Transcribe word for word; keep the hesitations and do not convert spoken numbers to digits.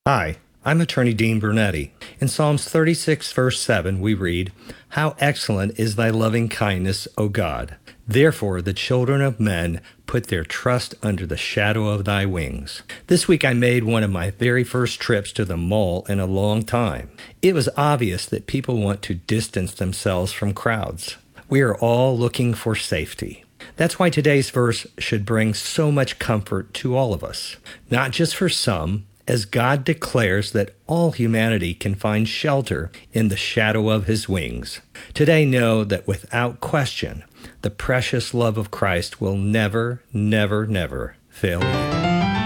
Hi, I'm Attorney Dean Bernetti. In Psalms thirty-six, verse seven, we read, "How excellent is thy loving kindness, O God! Therefore the children of men put their trust under the shadow of thy wings." This week I made one of my very first trips to the mall in a long time. It was obvious that people want to distance themselves from crowds. We are all looking for safety. That's why today's verse should bring so much comfort to all of us, not just for some, as God declares that all humanity can find shelter in the shadow of his wings. Today, know that without question, the precious love of Christ will never, never, never fail you.